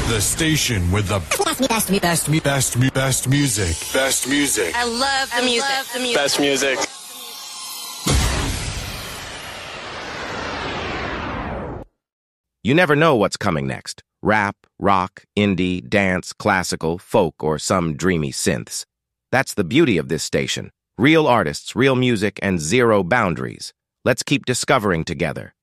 The station with the best music. Best music. I love the music. Best music. You never know what's coming next. Rap, rock, indie, dance, classical, folk, or some dreamy synths. That's the beauty of this station. Real artists, real music, and zero boundaries. Let's keep discovering together.